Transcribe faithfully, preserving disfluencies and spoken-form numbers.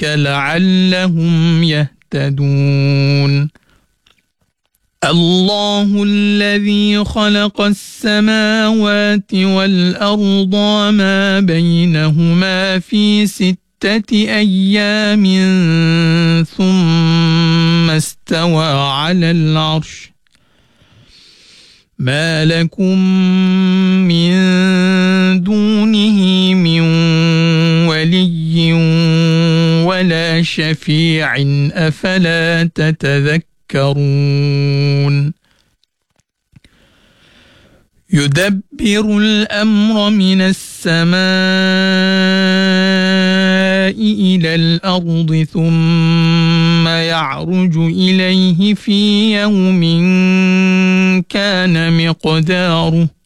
لعلهم يهتدون الله الذي خلق السماوات والأرض وما بينهما في ستة أيام ثم استوى على العرش ما لكم من دونه من ولي ولا شفيع أفلا تتذكرون يدبر الأمر من السماء إلى الأرض ثم يعرج إليه في يوم كان مقداره